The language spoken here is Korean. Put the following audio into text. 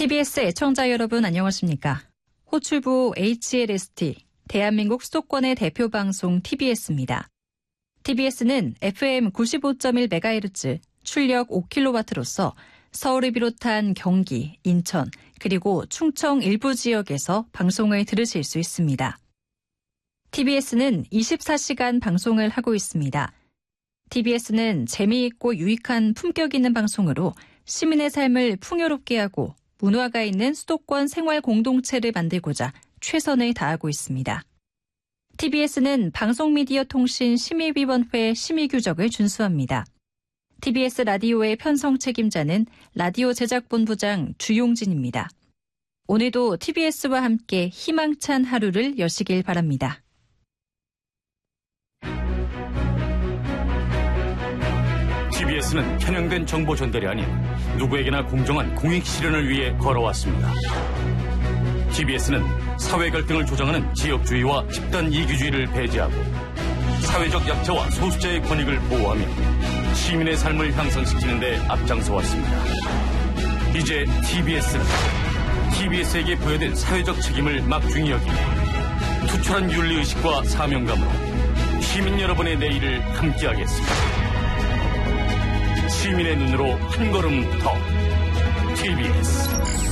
TBS 애청자 여러분 안녕하십니까? 호출부 HLST, 대한민국 수도권의 대표 방송 TBS입니다. TBS는 FM 95.1MHz, 출력 5kW로서 서울을 비롯한 경기, 인천, 그리고 충청 일부 지역에서 방송을 들으실 수 있습니다. TBS는 24시간 방송을 하고 있습니다. TBS는 재미있고 유익한 품격 있는 방송으로 시민의 삶을 풍요롭게 하고 문화가 있는 수도권 생활 공동체를 만들고자 최선을 다하고 있습니다. TBS는 방송미디어통신심의위원회 심의규정을 준수합니다. TBS 라디오의 편성 책임자는 라디오 제작본부장 주용진입니다. 오늘도 TBS와 함께 희망찬 하루를 여시길 바랍니다. TBS는 편향된 정보 전달이 아닌 누구에게나 공정한 공익 실현을 위해 걸어왔습니다. TBS는 사회 갈등을 조장하는 지역주의와 집단 이기주의를 배제하고 사회적 약자와 소수자의 권익을 보호하며 시민의 삶을 향상시키는 데 앞장서 왔습니다. 이제 TBS에게 부여된 사회적 책임을 막중히 여기며 투철한 윤리의식과 사명감으로 시민 여러분의 내일을 함께하겠습니다. 시민의 눈으로 한 걸음 더 TBS